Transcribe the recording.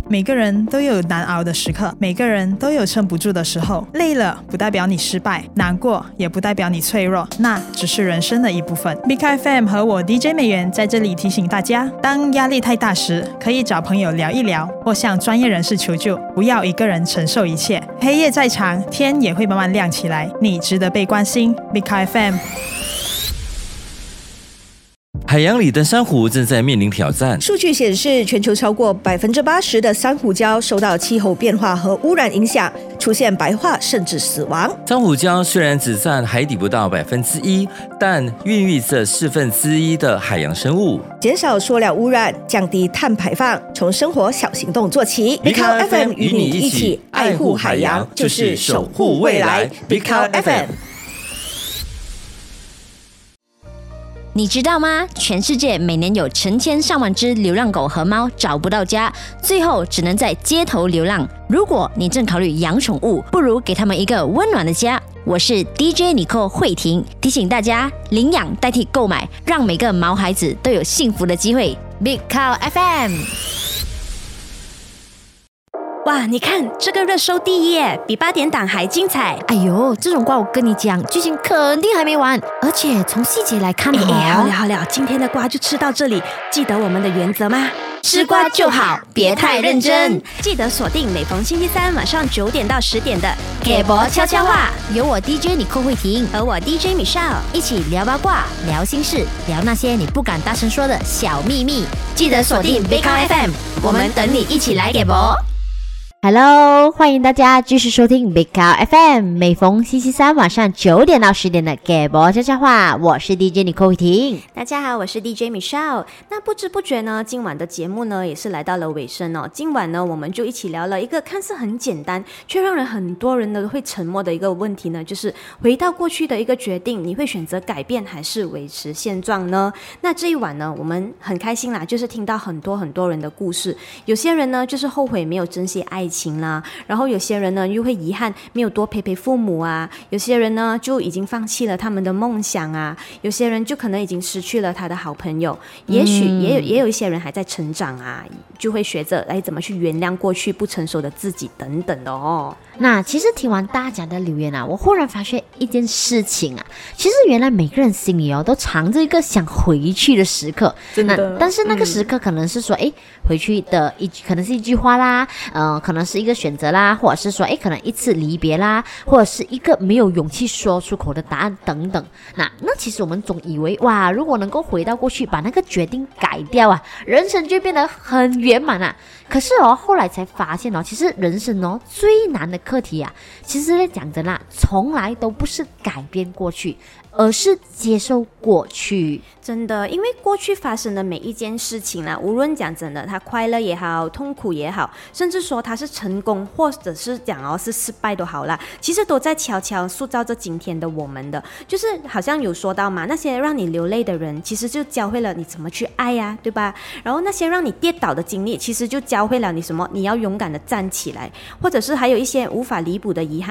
每个人都有难熬的时刻，每个人都有撑不住的时候。累了不代表你失败，难过也不代表你脆弱，那只是人生的一部分。Big FM 和我 DJ 美元在这里提醒大家，当压力太大时，可以找朋友聊一聊，或向专业人士求救，不要一个人承受一切。黑夜再长，天也会慢慢亮起来，你值得被关心。Big FM。 海洋里的珊瑚正在面临挑战。 数据显示，全球超过80%的珊瑚礁受到气候变化和污染影响，出现白化甚至死亡。 珊瑚礁虽然只占海底不到1%，但孕育着1/4的海洋生物。 减少塑料污染，降低碳排放，从生活小行动做起。 Big Cow FM 与你一起爱护海洋，就是守护未来。Big Cow FM。 你知道吗？全世界每年有成千上万只流浪狗和猫找不到家，最后只能在街头流浪。如果你正考虑养宠物，不如给他们一个温暖的家。我是 DJ Nicole 慧婷，提醒大家领养代替购买，让每个毛孩子都有幸福的机会。Big Cow FM。 哇，你看这个热搜第一耶，比8点档还精彩。 哎呦，这种瓜我跟你讲，剧情肯定还没完，而且从细节来看好了，今天的瓜就吃到这里。记得我们的原则吗？ 吃瓜就好，别太认真。 记得锁定每逢星期三晚上9点到10点的给博悄悄话，有我 DJ 李寇慧婷和我 DJ Michelle 一起聊八卦、聊心事、聊那些你不敢大声说的小秘密。记得锁定 Big Cow FM， 我们等你一起来给博。Hello， 欢迎大家继续收听 Big Cow FM， 每逢星期三晚上9点到10点的给博悄悄话，我是 DJ 李寇慧婷。 大家好，我是 DJ Michelle。那不知不觉呢，今晚的节目呢也是来到了尾声哦。今晚呢，我们就一起聊了一个看似很简单，却让很多人都会沉默的一个问题呢，就是回到过去的一个决定，你会选择改变还是维持现状呢？那这一晚呢，我们很开心啦，就是听到很多人的故事。有些人呢，就是后悔没有珍惜爱情啦，然后有些人呢又会遗憾没有多陪父母啊，有些人呢就已经放弃了他们的梦想啊，有些人就可能已经失去了他的好朋友，也许也有一些人还在成长啊，就会学着怎么去原谅过去不成熟的自己等等的哦。 那其实听完大家的留言啊，我忽然发现一件事情啊，其实原来每个人心里都藏着一个想回去的时刻， 真的。 但是那个时刻可能是说，回去的可能是一句话啦，可能是一个选择啦，或者是说，可能一次离别啦，或者是一个没有勇气说出口的答案等等。那其实我们总以为，哇，如果能够回到过去，把那个决定改掉啊，人生就变得很圆满啊。可是后来才发现其实人生最难的课题啊，其实讲真啦，从来都不是改变过去，而是接受过去。 真的，因为过去发生的每一件事情啦，无论讲真的，它快乐也好，痛苦也好，甚至说它是成功，或者是讲是失败都好啦，其实都在悄悄塑造着今天的我们的。就是好像有说到嘛，那些让你流泪的人，其实就教会了你怎么去爱呀，对吧？然后那些让你跌倒的经历，其实就教会了你什么，你要勇敢的站起来，或者是还有一些无法弥补的遗憾，